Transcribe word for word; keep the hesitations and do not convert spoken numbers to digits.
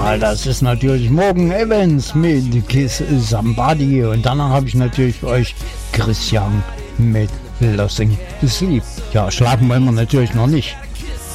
Ja, das ist natürlich Morgan Evans mit Kiss Somebody und danach habe ich natürlich für euch Christian mit Losing Sleep. Ja, schlafen wollen wir natürlich noch nicht.